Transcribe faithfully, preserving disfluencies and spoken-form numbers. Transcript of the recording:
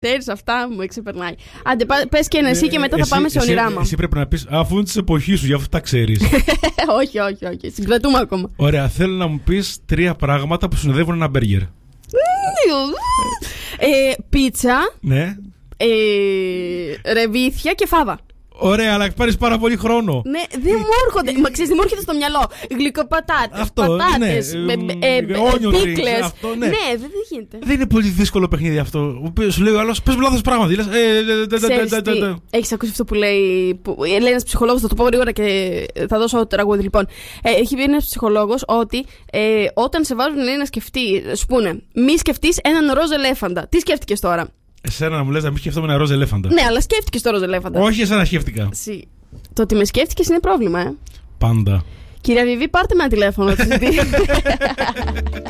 Ξέρεις, αυτά μου εξεπερνάει. Άντε, πες και ένα εσύ και μετά θα πάμε σε όνειρά μου. Εσύ πρέπει να πεις, αφού είναι της εποχής σου, γι' αυτό τα ξέρεις. Όχι, όχι, όχι. Συγκρατούμε ακόμα. Ωραία, θέλω να μου πεις τρία πράγματα που συνοδεύουν ένα μπέργκερ. ε, πίτσα. Ναι. Ε, ρεβίθια και φάβα. Ωραία, αλλά πάρεις πάρα πολύ χρόνο. Ναι, δεν μου έρχονται. Μα ξέρεις, δεν μου έρχεται στο μυαλό. Γλυκοπατάτες, πατάτες, ναι, πίκλες. Ναι, ναι, δεν γίνεται. Δεν είναι πολύ δύσκολο παιχνίδι αυτό. Σου λέει ο άλλος, πες μου λάθος πράγμα. Έχεις ακούσει αυτό που λέει. Λέει ένας ψυχολόγος, θα το πω γρήγορα και θα δώσω τραγούδι. Λοιπόν, έχει πει ένας ψυχολόγος ότι όταν σε βάζουν να σκεφτεί, σου πούνε, μη σκεφτείς έναν ροζ ελέφαντα. Τι σκέφτηκες τώρα? Εσένα να μου λες να μην σκεφτόμουν ένα ροζ ελέφαντα. Ναι, αλλά σκέφτηκες το ροζ ελέφαντα. Όχι, εσένα σκέφτηκα. Συ. Το ότι με σκέφτηκες είναι πρόβλημα, ε. Πάντα. Κυρία Βιβί, πάρτε με ένα τηλέφωνο.